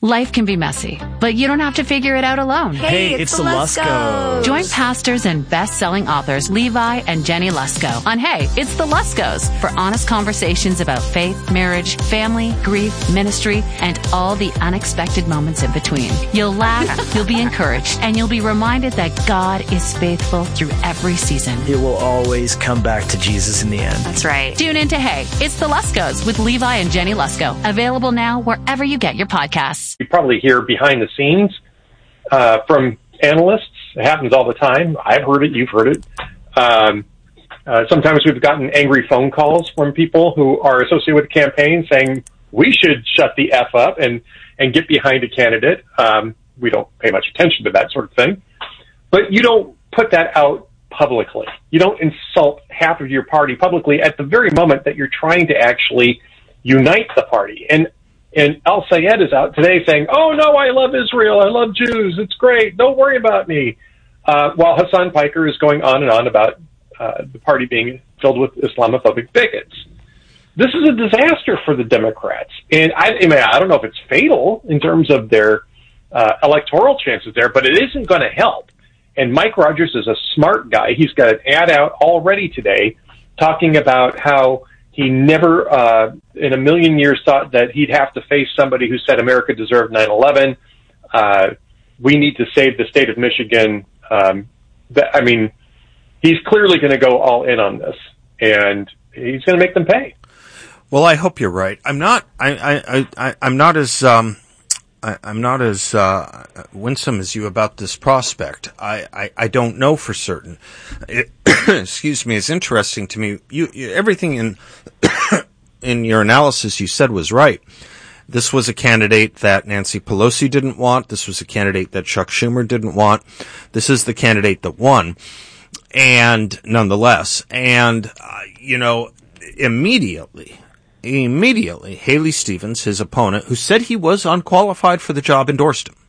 Life can be messy, but you don't have to figure it out alone. Hey, it's the Luskos. Join pastors and best-selling authors Levi and Jenny Lusko on Hey, It's the Luskos for honest conversations about faith, marriage, family, grief, ministry, and all the unexpected moments in between. You'll laugh, you'll be encouraged, and you'll be reminded that God is faithful through every season. It will always come back to Jesus in the end. That's right. Tune in to Hey, It's the Luskos with Levi and Jenny Lusko. Available now wherever you get your podcasts. You probably hear behind the scenes from analysts. It happens all the time. I've heard it. You've heard it. Sometimes we've gotten angry phone calls from people who are associated with the campaign saying we should shut the F up and get behind a candidate. We don't pay much attention to that sort of thing. But you don't put that out publicly. You don't insult half of your party publicly at the very moment that you're trying to actually unite the party. And El-Sayed is out today saying, oh, no, I love Israel. I love Jews. It's great. Don't worry about me. While Hassan Piker is going on and on about the party being filled with Islamophobic bigots. This is a disaster for the Democrats. And I don't know if it's fatal in terms of their electoral chances there, but it isn't going to help. And Mike Rogers is a smart guy. He's got an ad out already today talking about how he never in a million years thought that he'd have to face somebody who said America deserved 9/11. We need to save the state of Michigan. He's clearly going to go all in on this, and he's going to make them pay. Well, I hope you're right. I'm not as winsome as you about this prospect. I don't know for certain. Excuse me. It's interesting to me. You everything in your analysis you said was right. This was a candidate that Nancy Pelosi didn't want. This was a candidate that Chuck Schumer didn't want. This is the candidate that won. And nonetheless, immediately, Haley Stevens, his opponent, who said he was unqualified for the job, endorsed him.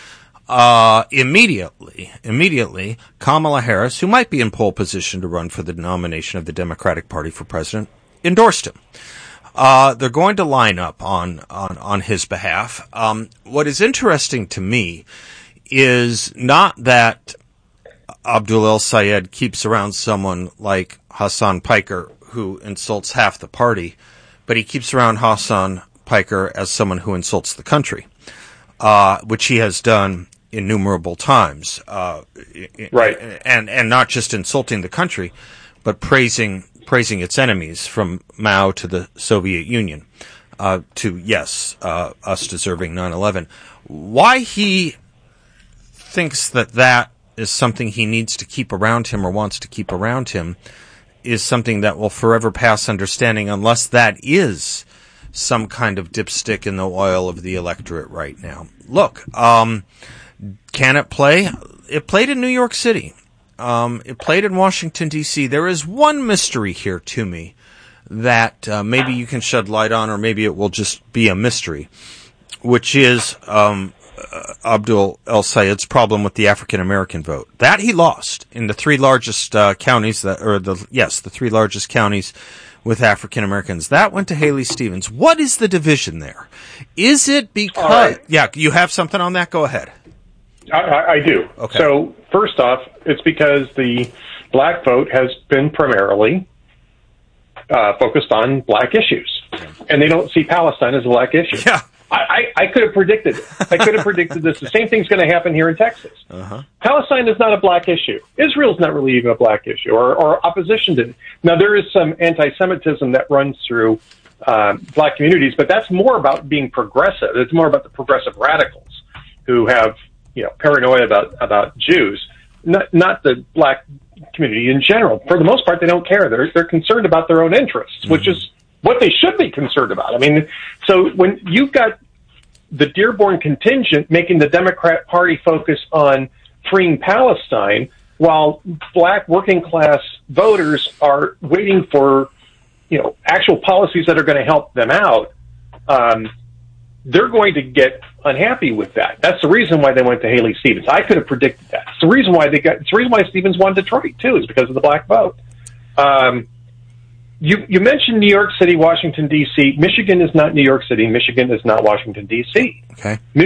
Immediately, Kamala Harris, who might be in pole position to run for the nomination of the Democratic Party for president, endorsed him. They're going to line up on his behalf. What is interesting to me is not that Abdul El-Sayed keeps around someone like Hassan Piker, who insults half the party, but he keeps around Hassan Piker as someone who insults the country, which he has done innumerable times. Right. And not just insulting the country, but praising its enemies, from Mao to the Soviet Union, to us deserving 9/11. Why he thinks that is something he needs to keep around him or wants to keep around him is something that will forever pass understanding, unless that is some kind of dipstick in the oil of the electorate right now. Look, can it play? It played in New York City. It played in Washington, D.C. There is one mystery here to me that maybe you can shed light on, or maybe it will just be a mystery, which is Abdul El-Sayed's problem with the African-American vote. That he lost in the three largest counties, the three largest counties with African-Americans. That went to Haley Stevens. What is the division there? Is it because... Right. Yeah, you have something on that? Go ahead. I do. Okay. So, first off, it's because the black vote has been primarily focused on black issues. And they don't see Palestine as a black issue. Yeah. I could have predicted it. I could have predicted this. The same thing's going to happen here in Texas. Uh-huh. Palestine is not a black issue. Israel's not really even a black issue, or opposition to it. Now, there is some anti-Semitism that runs through black communities, but that's more about being progressive. It's more about the progressive radicals who have, paranoia about Jews, not the black community in general. For the most part, they don't care. They're concerned about their own interests, which is what they should be concerned about. I mean, so when you've got the Dearborn contingent making the Democrat Party focus on freeing Palestine, while black working class voters are waiting for, actual policies that are going to help them out, they're going to get unhappy with that. That's the reason why they went to Haley Stevens. I could have predicted that. It's the reason why Stevens won Detroit too, is because of the black vote. You mentioned New York City, Washington, D.C. Michigan is not New York City. Michigan is not Washington, D.C. Okay.